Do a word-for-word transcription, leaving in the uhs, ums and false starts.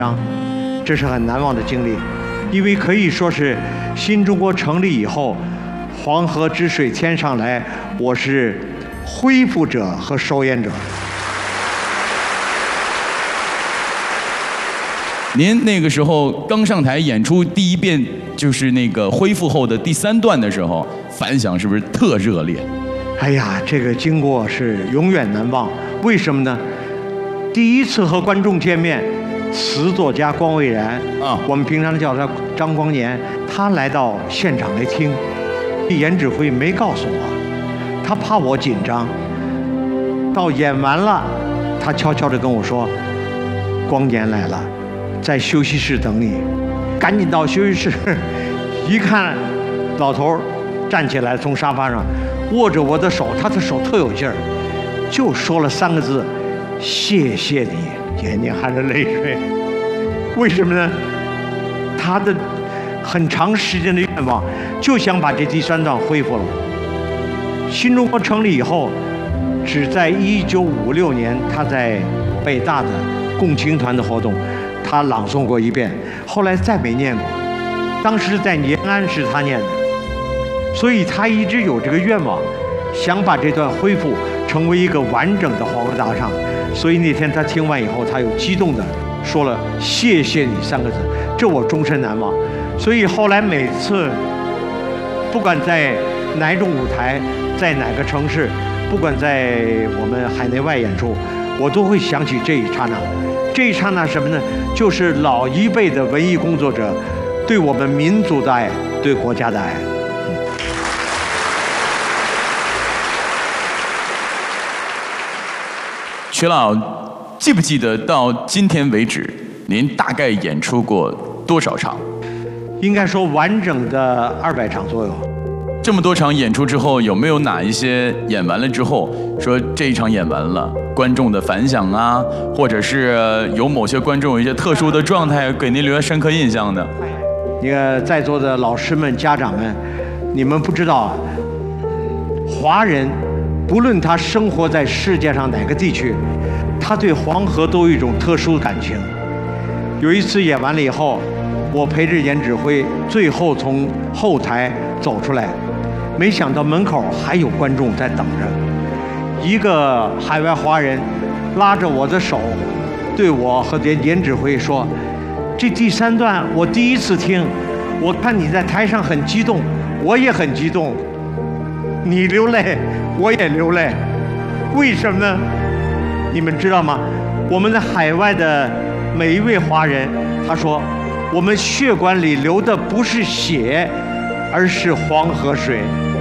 章，这是很难忘的经历，因为可以说是新中国成立以后，黄河之水天上来，我是恢复者和收烟者。 您那个时候刚上台演出第一遍，就是那个恢复后的第三段的时候，反响是不是特热烈？ 哎呀，这个经过是永远难忘。为什么呢？第一次和观众见面，词作家光蔚然啊，我们平常叫他张光年，他来到现场来听，严指挥没告诉我，他怕我紧张。到演完了，他悄悄地跟我说：“光年来了，在休息室等你。”赶紧到休息室，一看，老头站起来，从沙发上握着我的手，他的手特有劲儿，就说了三个字：“谢谢你。”眼睛含着泪水。为什么呢？他的很长时间的愿望，就想把这第三段恢复了。新中国成立以后，只在一九五六年，他在北大的共青团的活动，他朗诵过一遍，后来再没念过。当时在延安是他念的，所以他一直有这个愿望，想把这段恢复成为一个完整的黄河大唱。所以那天他听完以后，他有激动的说了“谢谢你”三个字，这我终身难忘。所以后来每次，不管在哪种舞台，在哪个城市，不管在我们海内外演出，我都会想起这一刹那。这一刹那什么呢？就是老一辈的文艺工作者对我们民族的爱，对国家的爱。 曲老，记不记得到今天为止，您大概演出过多少场？ 应该说完整的二百场左右。 这么多场演出之后，有没有哪一些演完了之后，说这一场演完了，观众的反响啊，或者是有某些观众有一些特殊的状态，给您留下深刻印象的？ 那个在座的老师们、家长们，你们不知道，华人不论他生活在世界上哪个地区，他对黄河都有一种特殊的感情。有一次演完了以后，我陪着严指挥最后从后台走出来，没想到门口还有观众在等着。一个海外华人拉着我的手，对我和严严指挥说：“这第三段我第一次听，我看你在台上很激动，我也很激动。你流泪，我也流泪，为什么呢？你们知道吗？我们在海外的每一位华人，他说，我们血管里流的不是血，而是黄河水。